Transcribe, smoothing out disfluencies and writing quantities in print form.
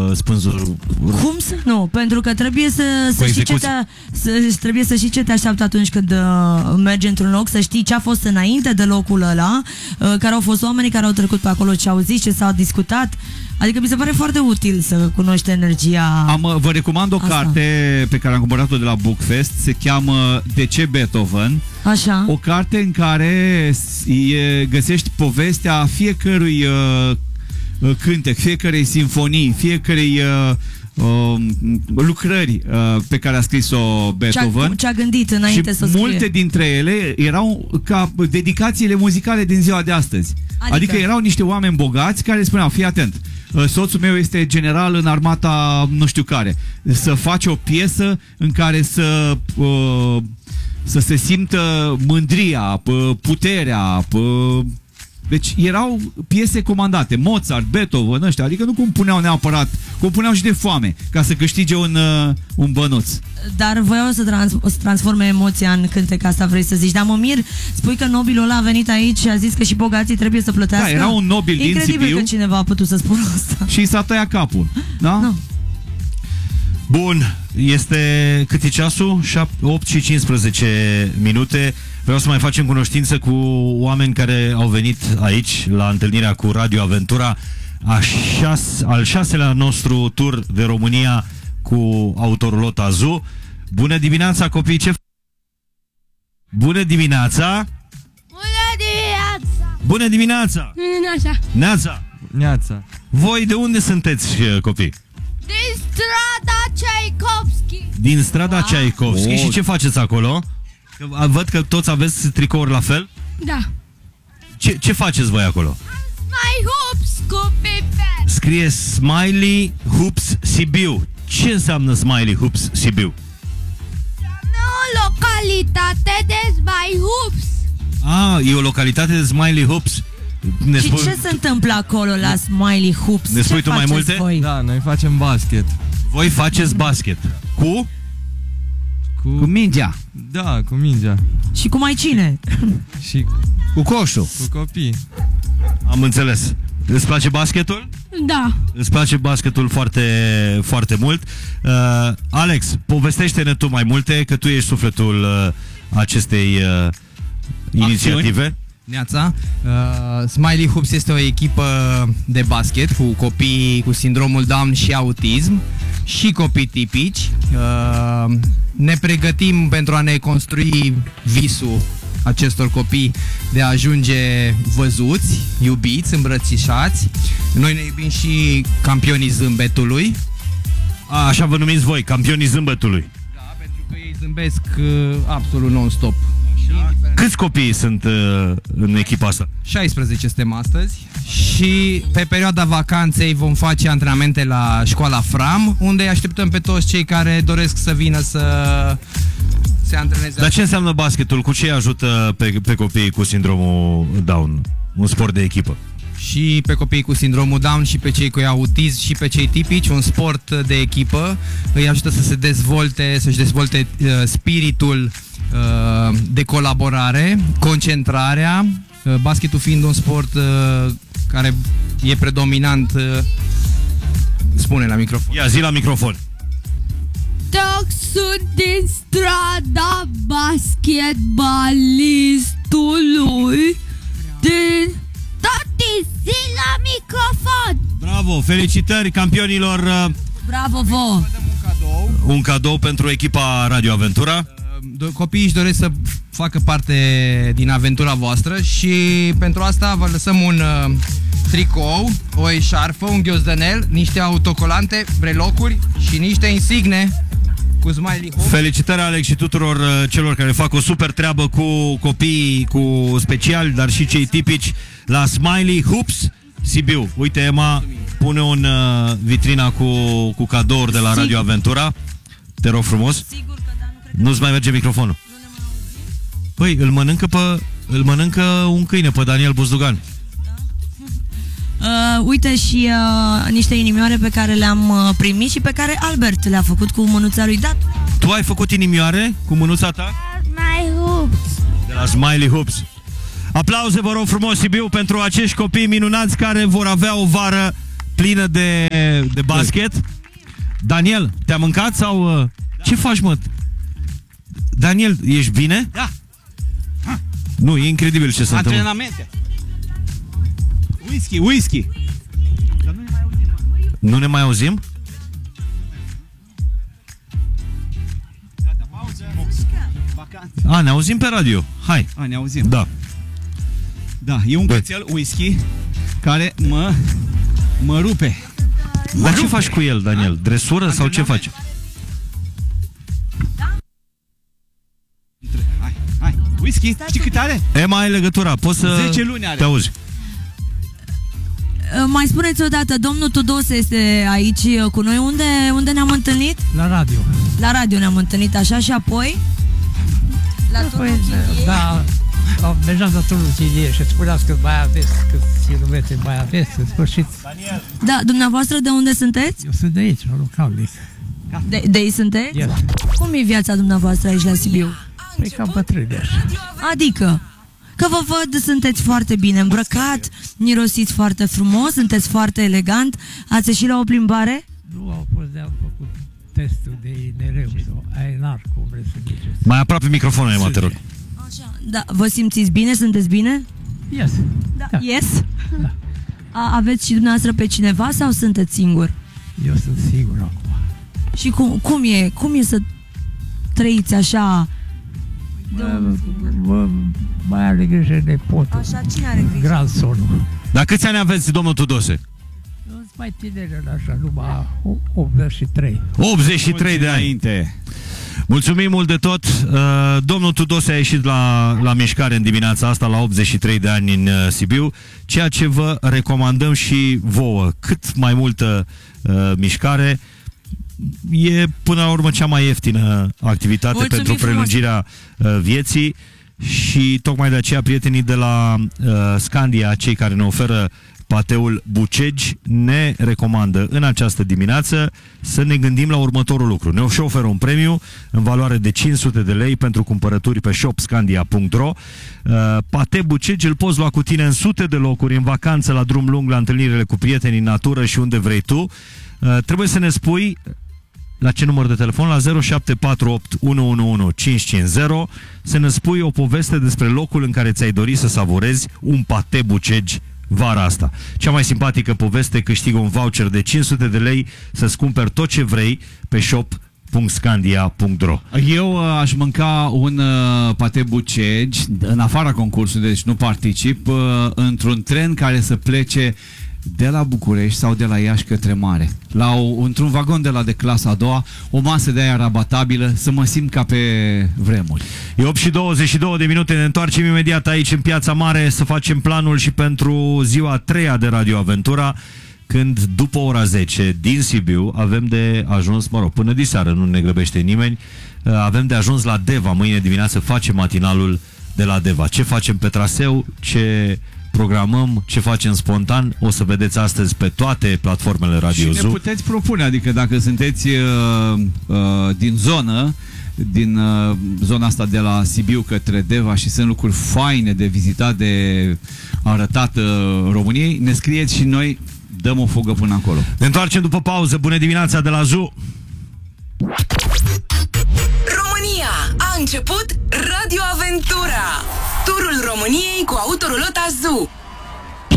spânzuri. Cum să nu? Pentru că trebuie trebuie să știi ce te așteaptă atunci când mergi într-un loc, să știi ce a fost înainte de locul ăla, care au fost oamenii care au trecut pe acolo, ce au zis, ce s-au discutat. Adică mi se pare foarte util să cunoști energia. Vă recomand o carte pe care am cumpărat-o de la Bookfest. Se cheamă De ce Beethoven? Așa. O carte în care găsești povestea fiecărui cântec, fiecărei sinfonii, fiecărei lucrări pe care a scris-o Beethoven. Ce-a gândit înainte să scrie. Multe dintre ele erau ca dedicațiile muzicale din ziua de astăzi. Adică erau niște oameni bogați care spuneau, fii atent, soțul meu este general în armata nu știu care. Să faci o piesă în care să se simtă mândria, puterea. Deci erau piese comandate. Mozart, Beethoven, ăștia. Adică nu compuneau neapărat, compuneau și de foame, ca să câștige un bănuț. Dar voiau să transforme emoția în cântec, asta vrei să zici. Dar mă mir, spui că nobilul ăla a venit aici și a zis că și bogații trebuie să plătească. Da, era un nobil din Sibiu. Incredibil că cineva a putut să spună asta. Și s-a tăiat capul. Da? No. Bun, cât e ceasul? 8 și 15 minute. Vreau să mai facem cunoștință cu oameni care au venit aici la întâlnirea cu Radio Aventura, al 6-lea nostru tur de România cu Autorulotă Azu. Bună dimineața, copii! Bună dimineața! Bună dimineața! Bună dimineața! Neața! Neața! Voi de unde sunteți, copii? Din strada Ceaikovski. Din strada Ceaikovski. Și ce faceți acolo? Văd că toți aveți tricouri la fel? Da. Ce faceți voi acolo? Smiley Hoops cu piper. Scrie Smiley Hoops Sibiu. Ce înseamnă Smiley Hoops Sibiu? O localitate de Smiley Hoops. E o localitate de Smiley Hoops. Și ce se întâmplă acolo la Smiley Hoops? Ne spui tu mai multe? Voi? Da, noi facem basket. Voi faceți basket. Cu mingea. Da, cu mingea. Și cu mai cine? Și cu coșul. Cu copii. Am înțeles. Îți place basketul? Da. Îți place basketul foarte, foarte mult. Alex, povestește-ne tu mai multe, că tu ești sufletul acestei inițiative. Neața. Smiley Hoops este o echipă de basket cu copii cu sindromul Down și autism și copii tipici. Ne pregătim pentru a ne construi visul acestor copii de a ajunge văzuți, iubiți, îmbrățișați. Noi ne iubim și campionii zâmbetului. Așa vă numiți voi, campionii zâmbetului. Da, pentru că ei zâmbesc absolut non-stop. Câți copii sunt în echipa asta? 16 suntem astăzi și pe perioada vacanței vom face antrenamente la școala Fram, unde îi așteptăm pe toți cei care doresc să vină să se antreneze. Dar ce înseamnă basketul? Cu ce îi ajută pe copiii cu sindromul Down? Un sport de echipă. Și pe copiii cu sindromul Down și pe cei cu autism și pe cei tipici, un sport de echipă îi ajută să se dezvolte, să-și dezvolte spiritul de colaborare, concentrarea, basketul fiind un sport care e predominant. Spune la microfon. Ia, zi la microfon. Toc sunt din strada basketbalistului. Din tati, zi la microfon. Bravo, felicitări campionilor. Bravo vouă. Un cadou pentru echipa Radio Aventura. Copiii își doresc să facă parte din aventura voastră și pentru asta vă lăsăm un tricou, o eșarfă, un ghiozdanel, niște autocolante, brelocuri și niște insigne cu Smiley Hoops. Felicitări, Alex, și tuturor celor care fac o super treabă cu copiii, cu speciali, dar și cei tipici la Smiley Hoops Sibiu. Uite, Emma pune un vitrina cu cadouri de la Radio Aventura. Te rog frumos. Nu-ți mai merge microfonul. Păi, îl mănâncă un câine pe Daniel Buzdugan. Uite și niște inimioare pe care le-am primit și pe care Albert le-a făcut cu mânuța lui Dat. Tu ai făcut inimioare cu mânuța ta? Smiley Hoops. De la Smiley Hoops. Aplauze, vă rog frumos, Sibiu, pentru acești copii minunați care vor avea o vară plină de basket. Daniel, te-a mâncat sau... Ce faci, mă? Daniel, ești bine? Da. Nu, e incredibil ce se întâmplă. Antrenamente. Whisky. Nu ne mai auzim? A, ne auzim pe radio. Hai. A, ne auzim. Da. Da, e un cățel whisky care mă rupe. Dar ce faci cu el, Daniel? Dresură sau ce faci? Hai. Whisky, știi cât are? Emma, ai legătura, poți să 10 luni are. te auzi. Mai spuneți odată, domnul Tudose este aici cu noi. Unde ne-am întâlnit? La radio. La radio ne-am întâlnit, așa, și apoi? La turnul Chilie? Da, mergeam la turnul Chilie și spuneați că mai aveți, câți kilometri mai aveți, în sfârșit. Da, dumneavoastră de unde sunteți? Eu sunt de aici, la localnic. De aici sunteți? Yes. Cum e viața dumneavoastră aici la Sibiu? Păi cam bătrâni așa. Adică? Că vă văd, sunteți foarte bine îmbrăcat, mirosiți foarte frumos, sunteți foarte elegant. Ați ieșit la o plimbare? Nu au fost de-am făcut testul de INR sau ANR, cum vreți să ziceți. Mai aproape microfonul, Emma, te rog. Așa. Da, vă simțiți bine? Sunteți bine? Yes. Da. Da. Yes? Da. Aveți și dumneavoastră pe cineva sau sunteți singur? Eu sunt sigur acum. Și cum e să trăiți așa? Mai are grijă de nepotul. Așa, cine are grijă? Grandsonul. Dar câți ani aveți, domnul Tudose? Eu sunt mai tineri așa, numai 83. 83 de ani. Înainte. Mulțumim mult de tot. Domnul Tudose a ieșit la mișcare în dimineața asta, la 83 de ani în Sibiu, ceea ce vă recomandăm și vouă. Cât mai multă mișcare. E până la urmă cea mai ieftină activitate. Mulțumim pentru prelungirea vieții și tocmai de aceea prietenii de la Scandia, cei care ne oferă pateul Bucegi, ne recomandă în această dimineață să ne gândim la următorul lucru. Ne oferă un premiu în valoare de 500 de lei pentru cumpărături pe shopscandia.ro. Pate Bucegi îl poți lua cu tine în sute de locuri, în vacanță, la drum lung, la întâlnirile cu prietenii în natură și unde vrei tu. Trebuie să ne spui la ce număr de telefon? La 0748 111 550, să ne spui o poveste despre locul în care ți-ai dorit să savurezi un pate Bucegi vara asta. Cea mai simpatică poveste câștigă un voucher de 500 de lei să-ți cumperi tot ce vrei pe shop.scandia.ro. Eu aș mânca un pate Bucegi în afara concursului, deci nu particip, într-un tren care să plece de la București sau de la Iași către Mare. Într-un vagon de la de clasa a doua, o masă de aia rabatabilă, să mă simt ca pe vremuri. E 8 și 22 de minute, ne întoarcem imediat aici în Piața Mare să facem planul și pentru ziua a 3-a de Radio Aventura, când după ora 10 din Sibiu avem de ajuns, până diseară, nu ne grăbește nimeni, avem de ajuns la Deva. Mâine dimineață facem matinalul de la Deva. Ce facem pe traseu, ce programăm, ce facem spontan, o să vedeți astăzi pe toate platformele Radio Și ne puteți propune, adică dacă sunteți din zonă, din zona asta de la Sibiu către Deva și sunt lucruri faine de vizitat, de arătat României, ne scrieți și noi dăm o fugă până acolo. Ne întoarcem după pauză. Bună dimineața de la Zoo! România! A început Radio Aventura! Turul României cu autorulota Zoo.